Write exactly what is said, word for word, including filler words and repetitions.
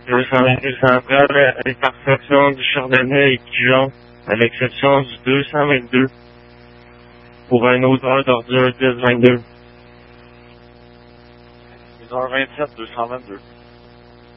deux cent vingt-deux central, avec parfaction du Chardonnay et Dijon, à l'exception du deux cent vingt-deux, pour un odeur d'ordure dix vingt-deux. une heure vingt-sept, deux cent vingt-deux.